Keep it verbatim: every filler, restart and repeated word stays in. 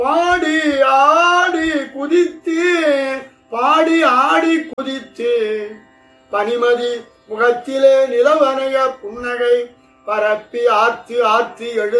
பாடி ஆடி குதித்து பாடி ஆடி குதித்து பனிமதி முகத்திலே நிலவனைய புன்னகை பரப்பி ஆத்து ஆத்து எழு